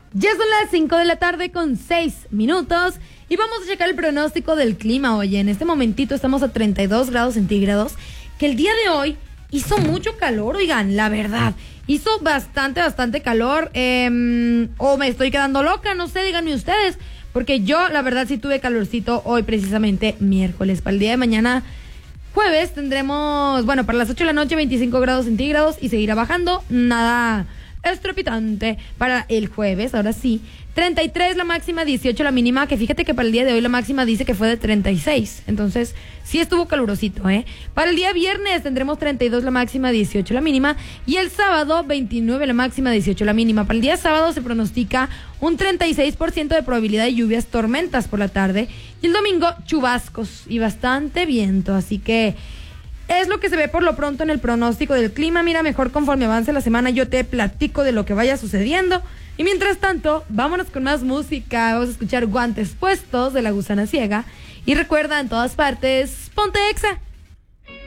Ya son las 5 de la tarde con 6 minutos y vamos a checar el pronóstico del clima. Oye, en este momentito estamos a 32 grados centígrados, que el día de hoy hizo mucho calor, oigan, la verdad. Hizo bastante calor, o me estoy quedando loca, no sé, díganme ustedes, porque yo la verdad sí tuve calorcito hoy precisamente miércoles. Para el día de mañana, jueves, tendremos, bueno, para las 8 de la noche 25 grados centígrados y seguirá bajando, nada estrepitante para el jueves, ahora sí. 33 la máxima, 18 la mínima, que fíjate que para el día de hoy la máxima dice que fue de 36, entonces sí estuvo calurosito, ¿eh? Para el día viernes tendremos 32 la máxima, 18 la mínima, y el sábado 29 la máxima, 18 la mínima. Para el día sábado se pronostica un 36% de probabilidad de lluvias, tormentas por la tarde, y el domingo chubascos y bastante viento, así que es lo que se ve por lo pronto en el pronóstico del clima. Mira, mejor conforme avance la semana yo te platico de lo que vaya sucediendo. Y mientras tanto, vámonos con más música. Vamos a escuchar Guantes Puestos de La Gusana Ciega. Y recuerda, en todas partes, ponte Exa.